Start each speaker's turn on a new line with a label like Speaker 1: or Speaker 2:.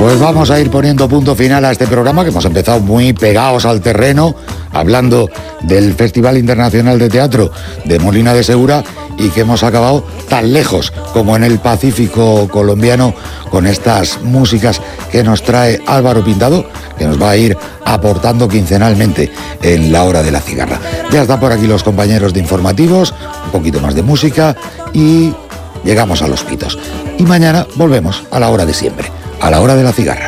Speaker 1: Pues vamos a ir poniendo punto final a este programa, que hemos empezado muy pegados al terreno, hablando del Festival Internacional de Teatro de Molina de Segura, y que hemos acabado tan lejos como en el Pacífico colombiano con estas músicas que nos trae Álvaro Pintado, que nos va a ir aportando quincenalmente en la hora de la cigarra. Ya están por aquí los compañeros de informativos, un poquito más de música y llegamos a los pitos. Y mañana volvemos a la hora de siempre, a la hora de la cigarra.